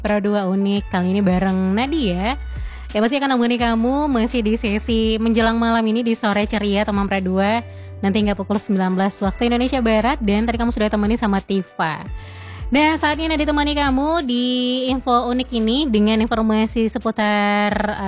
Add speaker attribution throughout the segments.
Speaker 1: Perdua Unik, kali ini bareng Nadia, yang pasti akan nemani kamu masih di sesi menjelang malam ini di Sore Ceria teman Perdua. Nanti hingga pukul 19 waktu Indonesia Barat, dan tadi kamu sudah temani sama Tifa. Nah, saat ini Nadia temani kamu di info unik ini dengan informasi seputar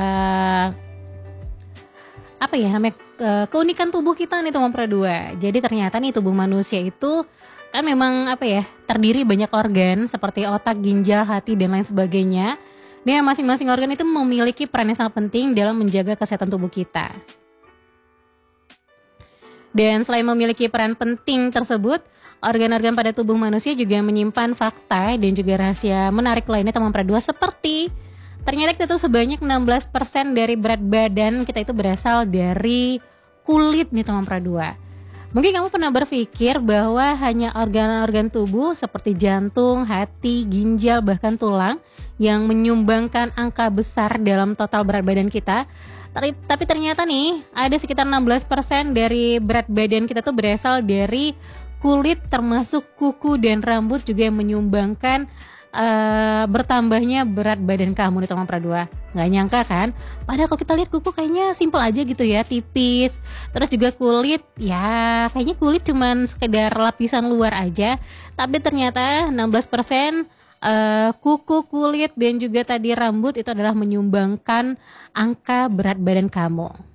Speaker 1: apa ya namanya, keunikan tubuh kita nih teman Perdua. Jadi ternyata nih tubuh manusia itu kan memang apa ya, terdiri banyak organ seperti otak, ginjal, hati, dan lain sebagainya. Dan masing-masing organ itu memiliki peran yang sangat penting dalam menjaga kesehatan tubuh kita. Dan selain memiliki peran penting tersebut, organ-organ pada tubuh manusia juga menyimpan fakta dan juga rahasia menarik lainnya teman Perdua, seperti ternyata kita tuh sebanyak 16% dari berat badan kita itu berasal dari kulit nih teman Perdua. Mungkin kamu pernah berpikir bahwa hanya organ-organ tubuh seperti jantung, hati, ginjal, bahkan tulang yang menyumbangkan angka besar dalam total berat badan kita. Tapi ternyata nih ada sekitar 16% dari berat badan kita tuh berasal dari kulit, termasuk kuku dan rambut juga yang menyumbangkan bertambahnya berat badan kamu nih teman Perdua. Nggak nyangka kan? Padahal kalau kita lihat kuku kayaknya simpel aja gitu ya, tipis. Terus juga kulit, ya kayaknya kulit cuman sekedar lapisan luar aja. Tapi ternyata 16% kuku, kulit, dan juga tadi rambut itu adalah menyumbangkan angka berat badan kamu.